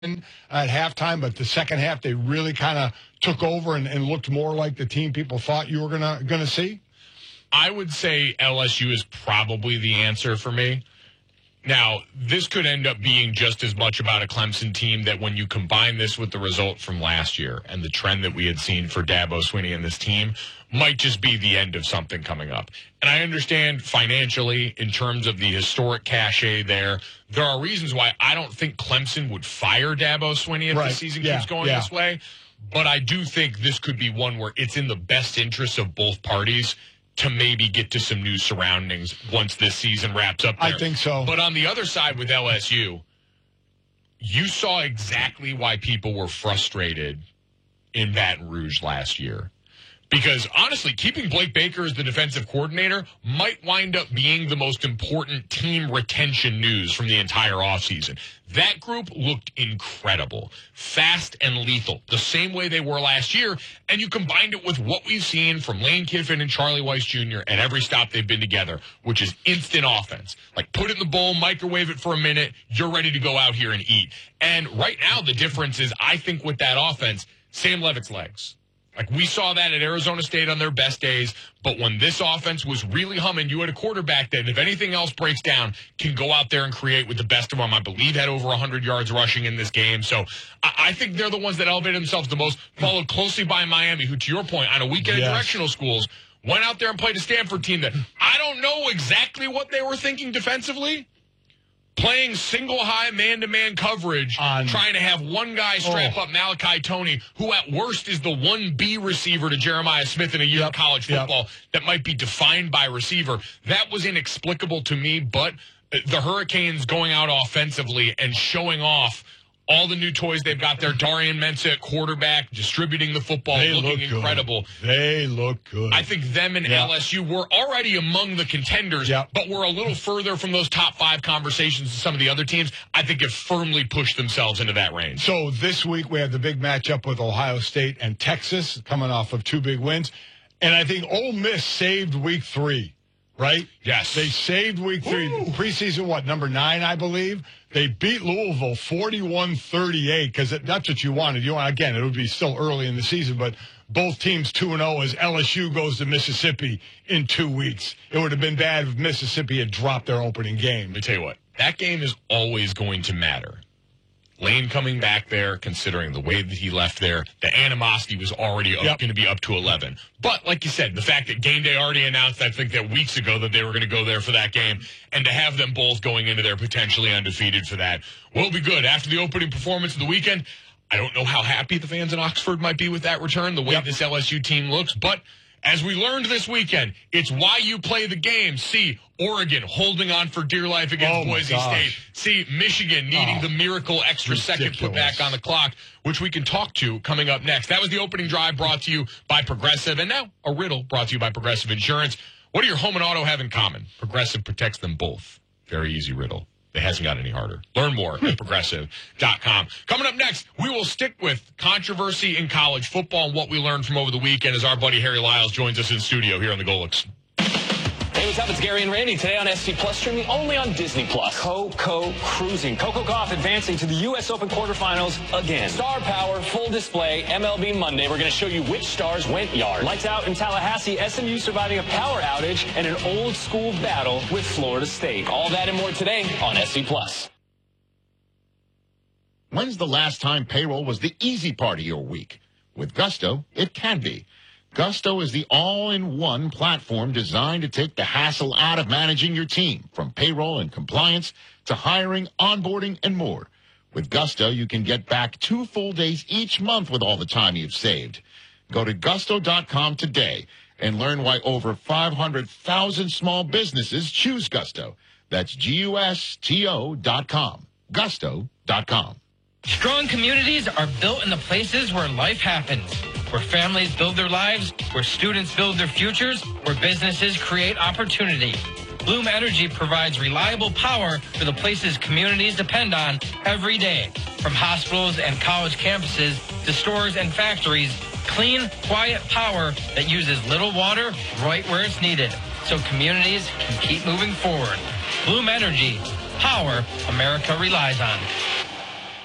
at halftime, but the second half they really kind of took over and looked more like the team people thought you were gonna see? I would say LSU is probably the answer for me. Now, this could end up being just as much about a Clemson team that when you combine this with the result from last year and the trend that we had seen for Dabo Swinney and this team might just be the end of something coming up. And I understand financially, in terms of the historic cachet there are reasons why I don't think Clemson would fire Dabo Swinney if the season keeps going this way. But I do think this could be one where it's in the best interest of both parties to maybe get to some new surroundings once this season wraps up there. I think so. But on the other side with LSU, you saw exactly why people were frustrated in Baton Rouge last year. Because, honestly, keeping Blake Baker as the defensive coordinator might wind up being the most important team retention news from the entire offseason. That group looked incredible, fast and lethal, the same way they were last year, and you combined it with what we've seen from Lane Kiffin and Charlie Weiss Jr. at every stop they've been together, which is instant offense. Like, put it in the bowl, microwave it for a minute, you're ready to go out here and eat. And right now, the difference is, I think with that offense, Sam Levitt's legs. Like, we saw that at Arizona State on their best days, but when this offense was really humming, you had a quarterback that, if anything else breaks down, can go out there and create with the best of them. I believe had over 100 yards rushing in this game. So I think they're the ones that elevated themselves the most, followed closely by Miami, who, to your point, on a weekend of directional schools, went out there and played a Stanford team that I don't know exactly what they were thinking defensively. Playing single-high man-to-man coverage, trying to have one guy strap up Malachi Toney, who at worst is the 1B receiver to Jeremiah Smith in a year of college football that might be defined by receiver. That was inexplicable to me, but the Hurricanes going out offensively and showing off all the new toys they've got there. Darian Mensah at quarterback, distributing the football, looking incredible. They look good. I think them and LSU were already among the contenders, but we're a little further from those top five conversations than some of the other teams. I think have firmly pushed themselves into that range. So this week we have the big matchup with Ohio State and Texas, coming off of two big wins. And I think Ole Miss saved week 3. Right? Yes. They saved week 3. Preseason, number 9, I believe? They beat Louisville 41-38 because that's what you wanted. Again, it would be still early in the season, but both teams 2-0 as LSU goes to Mississippi in 2 weeks. It would have been bad if Mississippi had dropped their opening game. Let me tell you what, that game is always going to matter. Lane coming back there, considering the way that he left there, the animosity was already going to be up to 11. But, like you said, the fact that Game Day already announced, I think that weeks ago, that they were going to go there for that game, and to have them both going into there potentially undefeated for that will be good. After the opening performance of the weekend, I don't know how happy the fans in Oxford might be with that return, the way this LSU team looks, but as we learned this weekend, it's why you play the game. See, Oregon holding on for dear life against Boise State. See, Michigan needing the miracle extra second put back on the clock, which we can talk to coming up next. That was the opening drive brought to you by Progressive, and now a riddle brought to you by Progressive Insurance. What do your home and auto have in common? Progressive protects them both. Very easy riddle. It hasn't got any harder. Learn more at Progressive.com. Coming up next, we will stick with controversy in college football and what we learned from over the weekend as our buddy Harry Lyles joins us in studio here on the Golix. Hey, what's up? It's Gary and Randy. Today on SC Plus, streaming only on Disney Plus. Coco Cruising. Coco Gauff advancing to the U.S. Open quarterfinals again. Star Power, full display, MLB Monday. We're going to show you which stars went yard. Lights out in Tallahassee, SMU surviving a power outage and an old school battle with Florida State. All that and more today on SC Plus. When's the last time payroll was the easy part of your week? With Gusto, it can be. Gusto is the all-in-one platform designed to take the hassle out of managing your team, from payroll and compliance to hiring, onboarding, and more. With Gusto, you can get back 2 full days each month with all the time you've saved. Go to Gusto.com today and learn why over 500,000 small businesses choose Gusto. That's Gusto.com. Gusto.com. Strong communities are built in the places where life happens, where families build their lives, where students build their futures, where businesses create opportunity. Bloom Energy provides reliable power for the places communities depend on every day. From hospitals and college campuses to stores and factories, clean, quiet power that uses little water right where it's needed, so communities can keep moving forward. Bloom Energy, power America relies on.